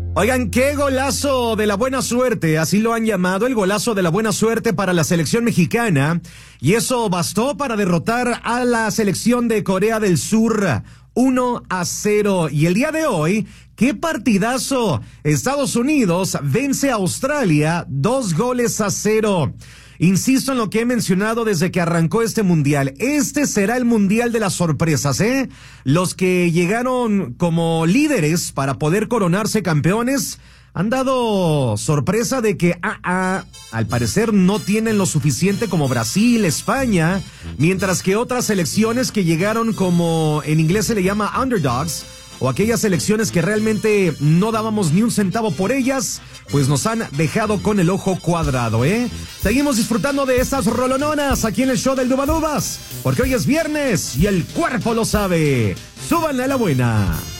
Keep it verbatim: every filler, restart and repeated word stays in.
Oigan, qué golazo de la buena suerte, así lo han llamado, el golazo de la buena suerte para la selección mexicana, y eso bastó para derrotar a la selección de Corea del Sur uno a cero. Y el día de hoy, qué partidazo, Estados Unidos vence a Australia dos goles a cero. Insisto en lo que he mencionado desde que arrancó este mundial. Este será el mundial de las sorpresas, ¿eh? Los que llegaron como líderes para poder coronarse campeones han dado sorpresa de que, ah, ah, al parecer no tienen lo suficiente como Brasil, España, mientras que otras selecciones que llegaron como en inglés se le llama underdogs, o aquellas selecciones que realmente no dábamos ni un centavo por ellas, pues nos han dejado con el ojo cuadrado, ¿eh? Seguimos disfrutando de estas rolononas aquí en el show del Dubadubas, porque hoy es viernes y el cuerpo lo sabe. ¡Súbanle a la buena!